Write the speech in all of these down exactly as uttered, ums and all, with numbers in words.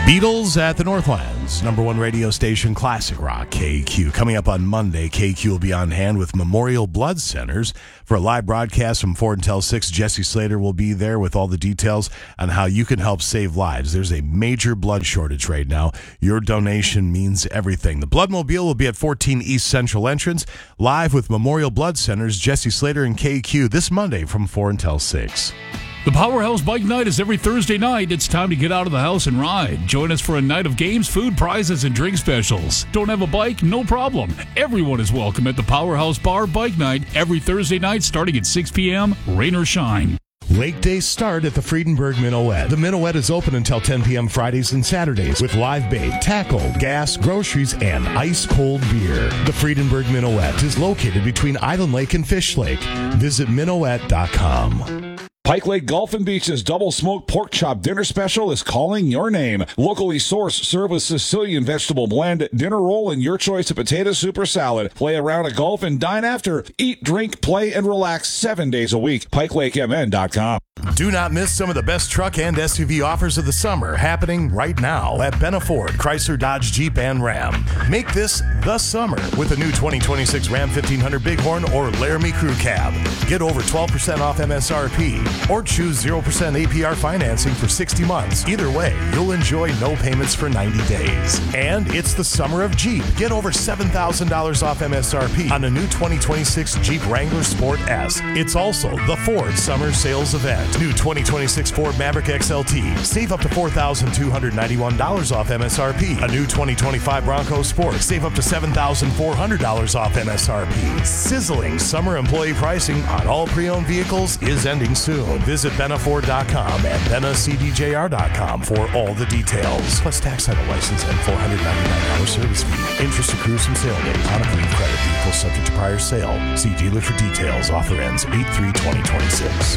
Beatles at the Northlands, number one radio station, Classic Rock, K Q. Coming up on Monday, K Q will be on hand with Memorial Blood Centers for a live broadcast from four until six. Jesse Slater will be there with all the details on how you can help save lives. There's a major blood shortage right now. Your donation means everything. The Bloodmobile will be at fourteen East Central Entrance, live with Memorial Blood Centers, Jesse Slater and K Q this Monday from four until six. The Powerhouse Bike Night is every Thursday night. It's time to get out of the house and ride. Join us for a night of games, food, prizes, and drink specials. Don't have a bike? No problem. Everyone is welcome at the Powerhouse Bar Bike Night every Thursday night starting at six p.m., rain or shine. Lake days start at the Friedenberg Minuet. The Minuet is open until ten p.m. Fridays and Saturdays with live bait, tackle, gas, groceries, and ice-cold beer. The Friedenberg Minuet is located between Island Lake and Fish Lake. Visit minuet dot com. Pike Lake Golf and Beach's double smoked pork chop dinner special is calling your name. Locally sourced, served with Sicilian vegetable blend, dinner roll, and your choice of potato soup or salad. Play a round of golf and dine after. Eat, drink, play, and relax seven days a week. Pike Lake M N dot com. Do not miss some of the best truck and S U V offers of the summer happening right now at Benna Ford, Chrysler, Dodge, Jeep, and Ram. Make this the summer with a new twenty twenty-six Ram fifteen hundred Bighorn or Laramie Crew Cab. Get over twelve percent off M S R P or choose zero percent A P R financing for sixty months. Either way, you'll enjoy no payments for ninety days. And it's the summer of Jeep. Get over seven thousand dollars off M S R P on a new twenty twenty-six Jeep Wrangler Sport S. It's also the Ford Summer Sales Event. New twenty twenty-six Ford Maverick X L T. Save up to four thousand two hundred ninety-one dollars off M S R P. A new twenty twenty-five Bronco Sport. Save up to seven thousand four hundred dollars off M S R P. Sizzling summer employee pricing on all pre-owned vehicles is ending soon. Visit benna ford dot com and benna c d j r dot com for all the details. Plus tax, title, license, and four hundred ninety-nine dollars service fee. Interest accrues from sale date. On approved credit. Vehicle subject to prior sale. See dealer for details. Offer ends eight three twenty twenty-six.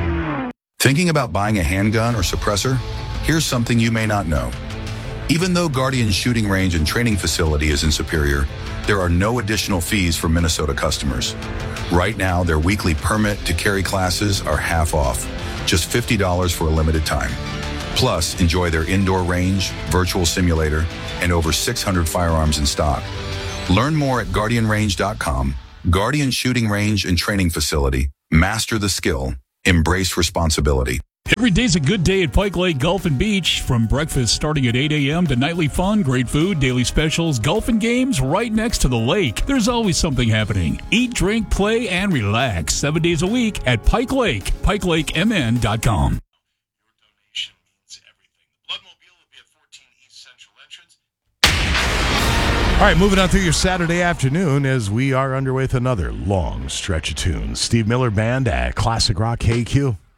Thinking about buying a handgun or suppressor? Here's something you may not know. Even though Guardian's shooting range and training facility is in Superior, there are no additional fees for Minnesota customers. Right now, their weekly permit to carry classes are half off, just fifty dollars for a limited time. Plus, enjoy their indoor range, virtual simulator, and over six hundred firearms in stock. Learn more at guardian range dot com. Guardian Shooting Range and Training Facility. Master the skill. Embrace responsibility. Every day's a good day at Pike Lake Golf and Beach. From breakfast starting at eight a.m. to nightly fun, great food, daily specials, golf and games right next to the lake. There's always something happening. Eat, drink, play, and relax seven days a week at Pike Lake. pike lake m n dot com. Your donation means everything. The Bloodmobile will be at fourteen East Central Entrance. All right, moving on through your Saturday afternoon as we are underway with another long stretch of tunes. Steve Miller Band at Classic Rock K Q.